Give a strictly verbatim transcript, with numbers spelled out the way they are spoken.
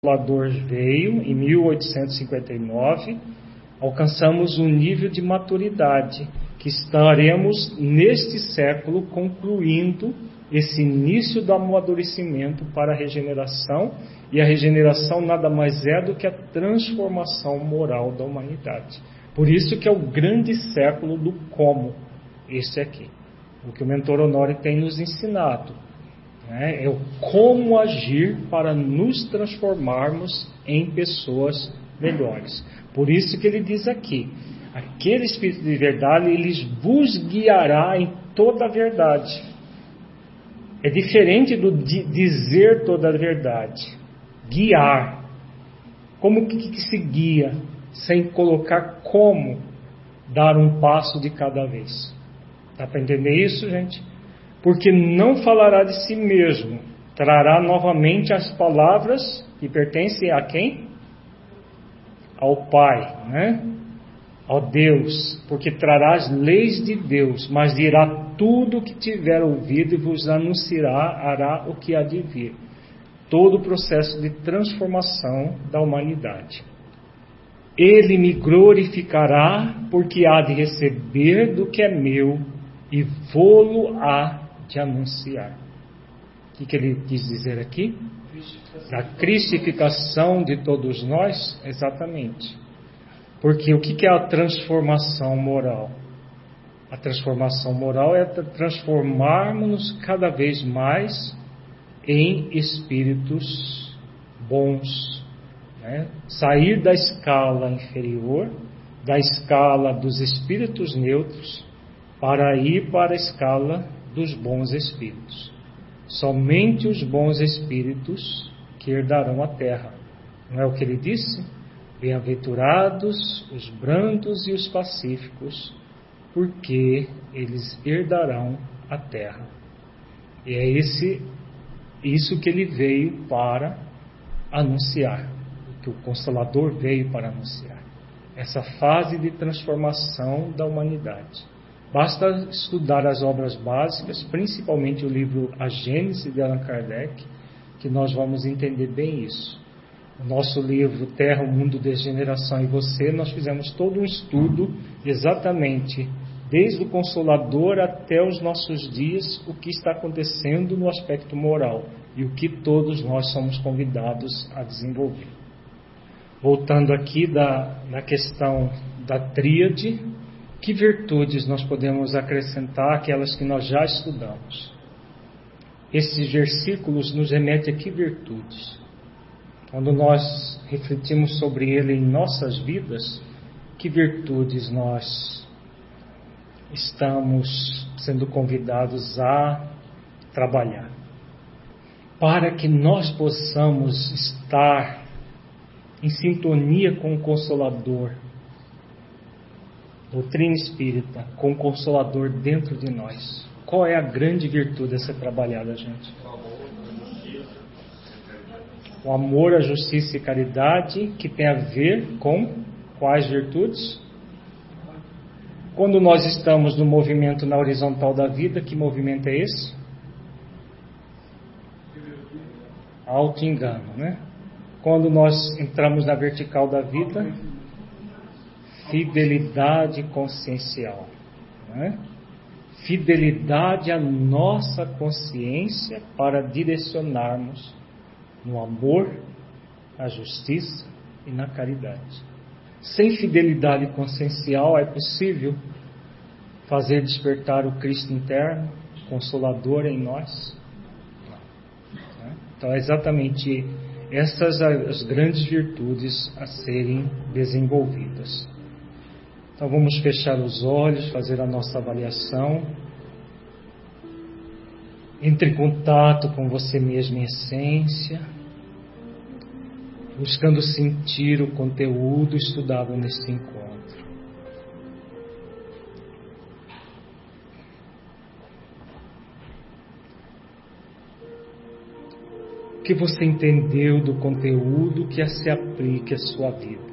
Consolador veio em mil oitocentos e cinquenta e nove, alcançamos um nível de maturidade que estaremos neste século concluindo esse início do amadurecimento para a regeneração, e a regeneração nada mais é do que a transformação moral da humanidade. Por isso que é o grande século do como, esse aqui, o que o mentor Honório tem nos ensinado. É o como agir para nos transformarmos em pessoas melhores. Por isso que ele diz aqui, aquele Espírito de verdade, ele vos guiará em toda a verdade. É diferente do de dizer toda a verdade. Guiar. Como que, que se guia? Sem colocar como dar um passo de cada vez. Dá para entender isso, gente? Porque não falará de si mesmo, trará novamente as palavras que pertencem a quem? Ao Pai, né? Ao Deus, porque trará as leis de Deus, mas dirá tudo o que tiver ouvido e vos anunciará o que há de vir. Todo o processo de transformação da humanidade. Ele me glorificará, porque há de receber do que é meu e vô-lo há de anunciar. O que, que ele quis dizer aqui? Da cristificação de todos nós? Exatamente. Porque o que, que é a transformação moral? A transformação moral é transformarmos-nos cada vez mais em espíritos bons, né? Sair da escala inferior, da escala dos espíritos neutros, para ir para a escala dos bons espíritos. Somente os bons espíritos que herdarão a terra. Não é o que ele disse? Bem-aventurados os brandos e os pacíficos, porque eles herdarão a terra. E é esse, isso que ele veio para anunciar, que o Consolador veio para anunciar. Essa fase de transformação da humanidade. Basta estudar as obras básicas, principalmente o livro A Gênese de Allan Kardec, que nós vamos entender bem isso. O nosso livro Terra, o Mundo, Degeneração e Você, nós fizemos todo um estudo exatamente, desde o Consolador até os nossos dias, o que está acontecendo no aspecto moral e o que todos nós somos convidados a desenvolver. Voltando aqui da, na questão da tríade, que virtudes nós podemos acrescentar àquelas que nós já estudamos? Esses versículos nos remetem a que virtudes? Quando nós refletimos sobre ele em nossas vidas, que virtudes nós estamos sendo convidados a trabalhar? Para que nós possamos estar em sintonia com o Consolador, doutrina espírita, com o Consolador dentro de nós. Qual é a grande virtude a ser trabalhada, gente? O amor, a justiça e a caridade, que tem a ver com quais virtudes? Quando nós estamos no movimento na horizontal da vida, que movimento é esse? Auto-engano, né? Quando nós entramos na vertical da vida, fidelidade consciencial, né? Fidelidade à nossa consciência para direcionarmos no amor, na justiça e na caridade. Sem fidelidade consciencial é possível fazer despertar o Cristo interno, Consolador em nós? Não. Então é exatamente essas as grandes virtudes a serem desenvolvidas. Então vamos fechar os olhos, fazer a nossa avaliação. Entre em contato com você mesmo em essência, buscando sentir o conteúdo estudado neste encontro. O que você entendeu do conteúdo que se aplique à sua vida?